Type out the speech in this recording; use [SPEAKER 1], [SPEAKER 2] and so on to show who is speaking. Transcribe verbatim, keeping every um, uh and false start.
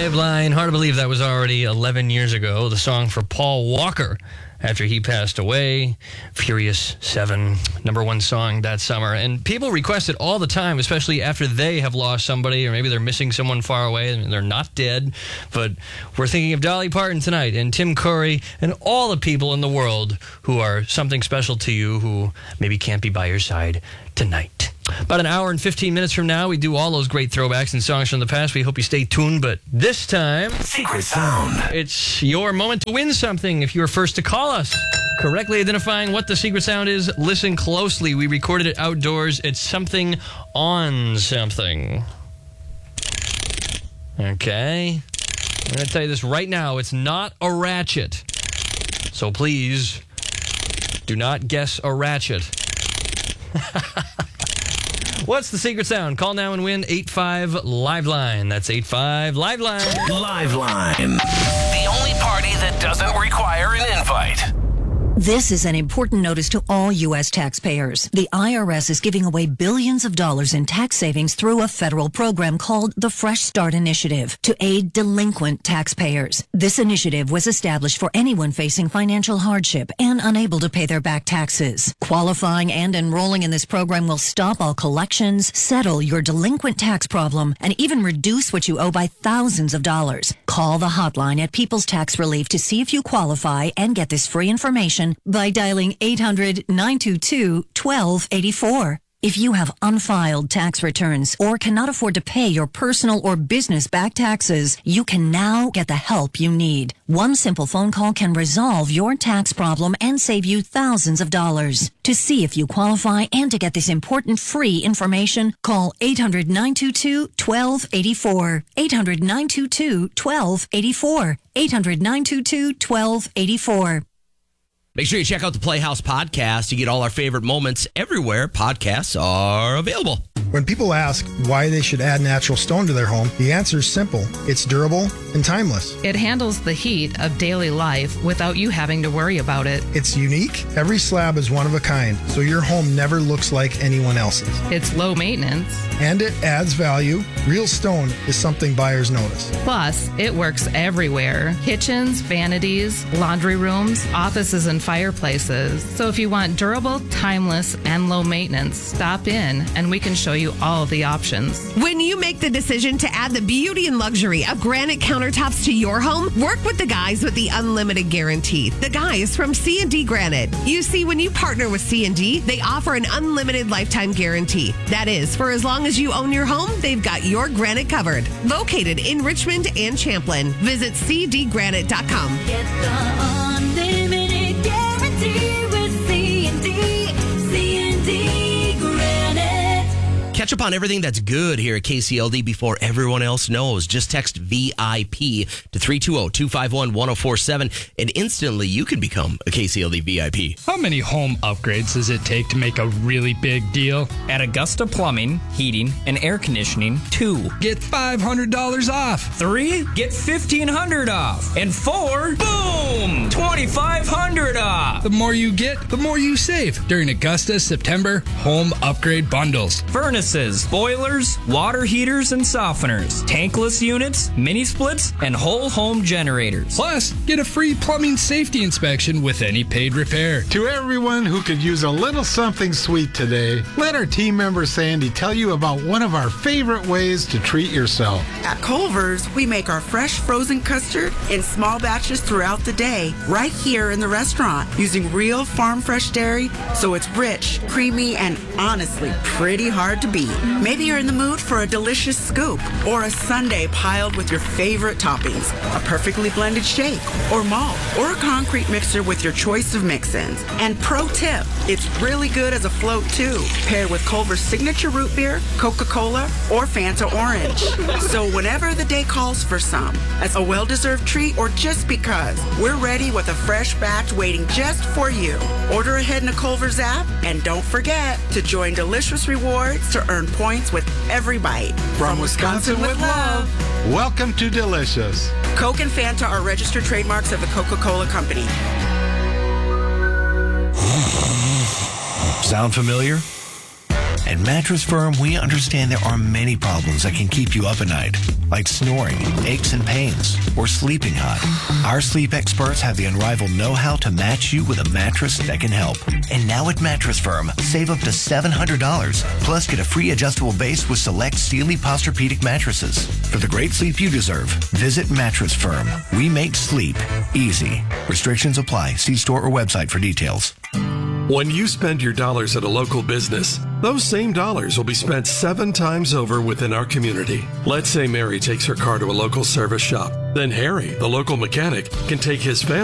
[SPEAKER 1] Liveline. Hard to believe that was already eleven years ago. The song for Paul Walker after he passed away. Furious seven, number one song that summer. And people request it all the time, especially after they have lost somebody, or maybe they're missing someone far away and they're not dead. But we're thinking of Dolly Parton tonight, and Tim Curry, and all the people in the world who are something special to you, who maybe can't be by your side tonight. About an hour and fifteen minutes from now, we do all those great throwbacks and songs from the past. We hope you stay tuned, but this time,
[SPEAKER 2] Secret Sound.
[SPEAKER 1] It's your moment to win something if you were first to call us. Correctly identifying what the secret sound is, listen closely. We recorded it outdoors. It's something on something. Okay. I'm going to tell you this right now. It's not a ratchet. So please, do not guess a ratchet. What's the secret sound? Call now and win eight five Liveline. That's eight five Liveline.
[SPEAKER 2] Liveline. The only party that doesn't require an invite.
[SPEAKER 3] This is an important notice to all U S taxpayers. The I R S is giving away billions of dollars in tax savings through a federal program called the Fresh Start Initiative to aid delinquent taxpayers. This initiative was established for anyone facing financial hardship and unable to pay their back taxes. Qualifying and enrolling in this program will stop all collections, settle your delinquent tax problem, and even reduce what you owe by thousands of dollars. Call the hotline at People's Tax Relief to see if you qualify and get this free information by dialing eight hundred, nine two two, one two eight four. If you have unfiled tax returns or cannot afford to pay your personal or business back taxes, you can now get the help you need. One simple phone call can resolve your tax problem and save you thousands of dollars. To see if you qualify and to get this important free information, call eight hundred, nine two two, one two eight four. eight hundred, nine two two, one two eight four. eight hundred, nine two two, one two eight four.
[SPEAKER 4] Make sure you check out the Playhouse podcast. You get all our favorite moments everywhere podcasts are available.
[SPEAKER 5] When people ask why they should add natural stone to their home, the answer is simple. It's durable and timeless.
[SPEAKER 6] It handles the heat of daily life without you having to worry about it.
[SPEAKER 5] It's unique. Every slab is one of a kind, so your home never looks like anyone else's.
[SPEAKER 6] It's low maintenance.
[SPEAKER 5] And it adds value. Real stone is something buyers notice.
[SPEAKER 6] Plus, it works everywhere. Kitchens, vanities, laundry rooms, offices, and fireplaces. So if you want durable, timeless, and low maintenance, stop in and we can show you all the options.
[SPEAKER 7] When you make the decision to add the beauty and luxury of granite countertops to your home, work with the guys with the unlimited guarantee. The guys from C and D Granite. You see, when you partner with C and D, they offer an unlimited lifetime guarantee. That is, for as long as you own your home, they've got your granite covered. Located in Richmond and Champlin. Visit c d granite dot com.
[SPEAKER 8] Get the unlimited guarantee with C and D. C and D Granite.
[SPEAKER 4] Catch up on everything that's good here at K C L D before everyone else knows. Just text V I P to three two zero, two five one, one zero four seven and instantly you can become a K C L D V I P.
[SPEAKER 9] How many home upgrades does it take to make a really big deal?
[SPEAKER 10] At Augusta Plumbing, Heating, and Air Conditioning, two.
[SPEAKER 9] Get five hundred dollars off.
[SPEAKER 10] Three, get fifteen hundred dollars off. And four, boom, twenty-five hundred dollars off.
[SPEAKER 9] The more you get, the more you save during Augusta's September Home Upgrade Bundles.
[SPEAKER 10] Furnaces, boilers, water heaters and softeners, tankless units, mini splits, and whole home generators.
[SPEAKER 9] Plus, get a free plumbing safety inspection with any paid repair.
[SPEAKER 11] To everyone who could use a little something sweet today, let our team member Sandy tell you about one of our favorite ways to treat yourself.
[SPEAKER 12] At Culver's, we make our fresh frozen custard in small batches throughout the day, right here in the restaurant, using real farm fresh dairy, so it's rich, creamy, and honestly pretty hard to beat. Maybe you're in the mood for a delicious scoop or a sundae piled with your favorite toppings, a perfectly blended shake or malt or a concrete mixer with your choice of mix-ins. And pro tip, it's really good as a float too, paired with Culver's signature root beer, Coca-Cola, or Fanta Orange. So whenever the day calls for some, as a well-deserved treat or just because, we're ready with a fresh batch waiting just for you. Order ahead in the Culver's app and don't forget to join Delicious Rewards to earn points with every bite.
[SPEAKER 11] From, From Wisconsin, Wisconsin with love. Welcome to Delicious.
[SPEAKER 12] Coke and Fanta are registered trademarks of the Coca-Cola Company.
[SPEAKER 2] Sound familiar?
[SPEAKER 13] At Mattress Firm, we understand there are many problems that can keep you up at night, like snoring, aches and pains, or sleeping hot. Our sleep experts have the unrivaled know-how to match you with a mattress that can help. And now at Mattress Firm, save up to seven hundred dollars, plus get a free adjustable base with select Sealy Posturepedic mattresses. For the great sleep you deserve, visit Mattress Firm. We make sleep easy. Restrictions apply. See store or website for details.
[SPEAKER 14] When you spend your dollars at a local business, those same dollars will be spent seven times over within our community. Let's say Mary takes her car to a local service shop. Then Harry, the local mechanic, can take his family